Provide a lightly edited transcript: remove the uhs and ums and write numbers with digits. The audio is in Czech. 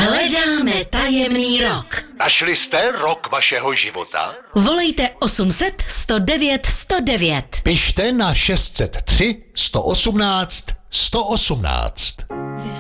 Hledáme tajemný rok. Našli jste rok vašeho života? Volejte 800 109 109. Pište na 603 118 118.